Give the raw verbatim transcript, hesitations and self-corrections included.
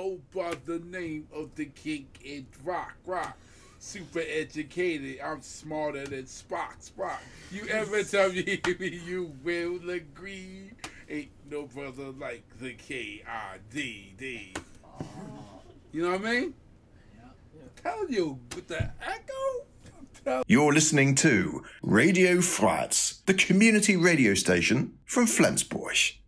go by the name of the king in rock, rock. Super educated, I'm smarter than Spock, Spock. You ever tell me you will agree? Ain't no brother like the K I D D. You know what I mean? I'm telling you, with the echo. You're listening to Radio Frats, the community radio station from Flensburg.